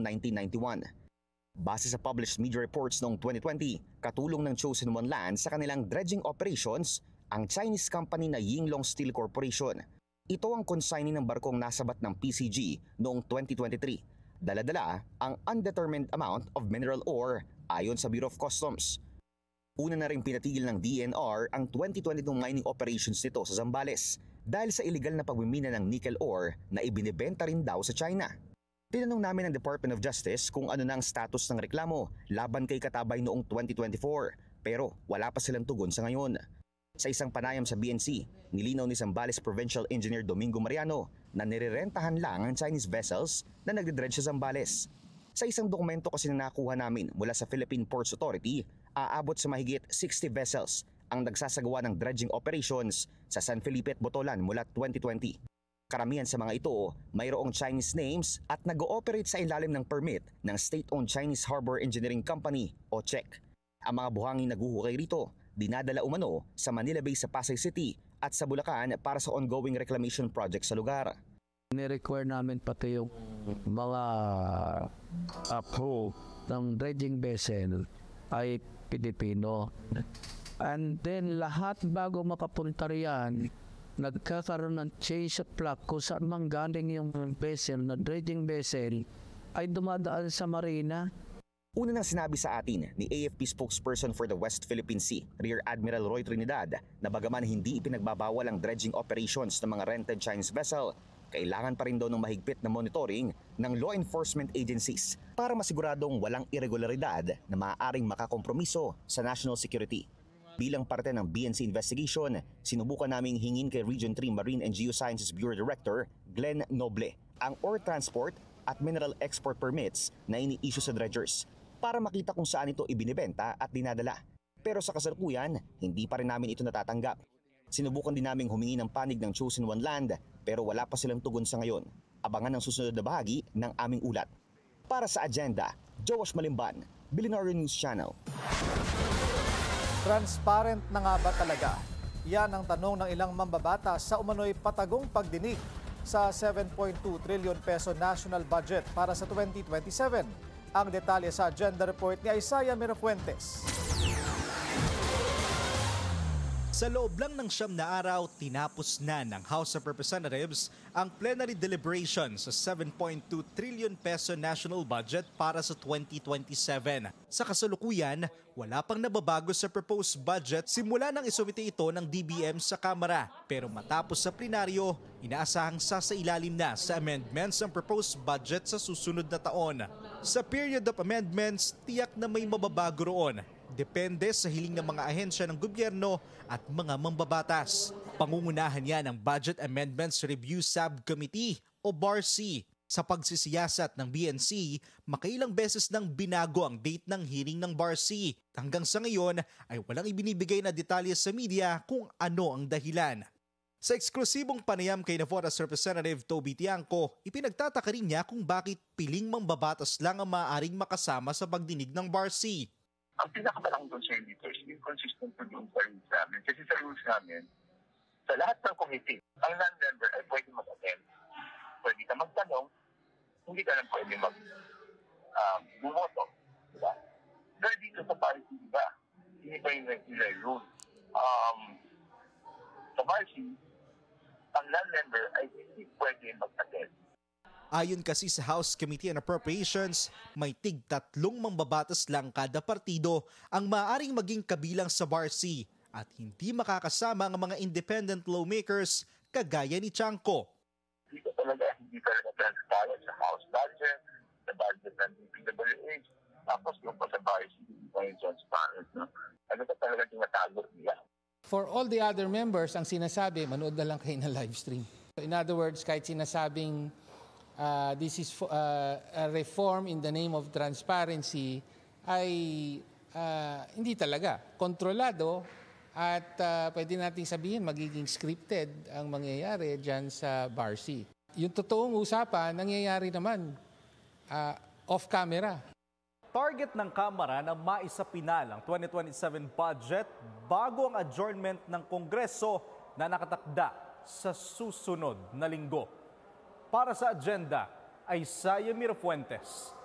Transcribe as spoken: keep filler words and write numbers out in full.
noong nineteen ninety-one. Base sa published media reports noong twenty twenty, katulong ng Chosen One Land sa kanilang dredging operations ang Chinese company na Yinglong Steel Corporation. Ito ang consignee ng barkong nasabat ng P C G noong twenty twenty-three. Dala-dala ang undetermined amount of mineral ore ayon sa Bureau of Customs. Una na rin pinatigil ng D N R ang twenty twenty-two mining operations nito sa Zambales dahil sa illegal na pagmimina ng nickel ore na ibinibenta rin daw sa China. Tinanong namin ng Department of Justice kung ano na ang status ng reklamo laban kay Katabay noong twenty twenty-four pero wala pa silang tugon sa ngayon. Sa isang panayam sa B N C, nilinaw ni Zambales Provincial Engineer Domingo Mariano na nirerentahan lang ang Chinese vessels na nagdedredge sa Zambales. Sa isang dokumento kasi na nakuha namin mula sa Philippine Ports Authority, aabot sa mahigit sixty vessels ang nagsasagawa ng dredging operations sa San Felipe at Botolan mula twenty twenty. Karamihan sa mga ito, mayroong Chinese names at nag-ooperate sa ilalim ng permit ng State-Owned Chinese Harbor Engineering Company o C H E C. Ang mga buhangin naguhukay rito, dinadala umano sa Manila Bay sa Pasay City at sa Bulacan para sa ongoing reclamation project sa lugar. Ni-require namin pati yung mga approve ng dredging vessel ay Pilipino. And then lahat bago makapunta riyan, nagkakaroon ng change of flag kung saan mang galing yung vessel na dredging vessel ay dumadaan sa marina. Una nang sinabi sa atin ni A F P spokesperson for the West Philippine Sea, Rear Admiral Roy Trinidad, na bagaman hindi ipinagbabawal ang dredging operations ng mga rented Chinese vessel, kailangan pa rin daw ng mahigpit na monitoring ng law enforcement agencies para masiguradong walang irregularidad na maaaring makakompromiso sa national security. Bilang parte ng B N C investigation, sinubukan naming hingin kay Region three Marine and Geosciences Bureau Director Glenn Noble ang ore transport at mineral export permits na ini-issue sa dredgers para makita kung saan ito ibinibenta at dinadala. Pero sa kasalukuyan, hindi pa rin namin ito natatanggap. Sinubukan din naming humingi ng panig ng Chosen One Land pero wala pa silang tugon sa ngayon. Abangan ang susunod na bahagi ng aming ulat. Para sa Agenda, Joash Malimban, Billionaire News Channel. Transparent na nga ba talaga? Yan ang tanong ng ilang mambabata sa umano'y patagong pagdinig sa seven point two trillion peso national budget para sa twenty twenty-seven. Ang detalye sa agenda report ni Isaiah Mirafuentes. Sa loob lang ng siyam na araw, tinapos na ng House of Representatives ang plenary deliberation sa seven point two trillion peso national budget para sa twenty twenty-seven. Sa kasalukuyan, wala pang nababago sa proposed budget simula nang isumite ito ng D B M sa Kamara. Pero matapos sa plenaryo, inaasahang sasailalim na sa amendments ang proposed budget sa susunod na taon. Sa period of amendments, tiyak na may mababago roon. Depende sa hiling ng mga ahensya ng gobyerno at mga mambabatas. Pangungunahan yan ang Budget Amendments Review Subcommittee o B A R C. Sa pagsisiyasat ng B N C, makailang beses nang binago ang date ng hearing ng B A R C. Hanggang sa ngayon ay walang ibinibigay na detalye sa media kung ano ang dahilan. Sa eksklusibong panayam kay Navotas Representative Toby Tiangco, ipinagtataka rin niya kung bakit piling mambabatas lang ang maaaring makasama sa pagdinig ng B A R C. Ang pinakamalaki concern dito is inconsistent yung rules namin. Kasi sa rules namin, sa lahat ng committee, ang non-member ay pwede mag-attend. Pwede ka magtanong, hindi ka lang pwede mag-bumoto. Um, diba? Pero dito sa party, diba? Hindi pa yung regular rule. Um, sa party, ang non-member ay hindi pwede mag-attend. Ayon kasi sa House Committee on Appropriations, may tig tatlong mambabatas lang kada partido ang maaaring maging kabilang sa B A R C at hindi makakasama ang mga independent lawmakers kagaya ni Tiangco. Dito talaga hindi talaga transparent sa House budget, sa budget ng D P W H, tapos yung pa sa B A R C, hindi pa yung transparent. No? Ano ka talaga tinatago nila? For all the other members, ang sinasabi, manood na lang kayo na live stream. In other words, kahit sinasabing Uh, this is uh, a reform in the name of transparency ay uh, hindi talaga kontrolado at uh, pwede nating sabihin magiging scripted ang mangyayari dyan sa B A R C. Yung totoong usapan, nangyayari naman uh, off-camera. Target ng Kamara na maisapinal ang twenty twenty-seven budget bago ang adjournment ng Kongreso na nakatakda sa susunod na linggo. Para sa Agenda, Isaiah Mirafuentes.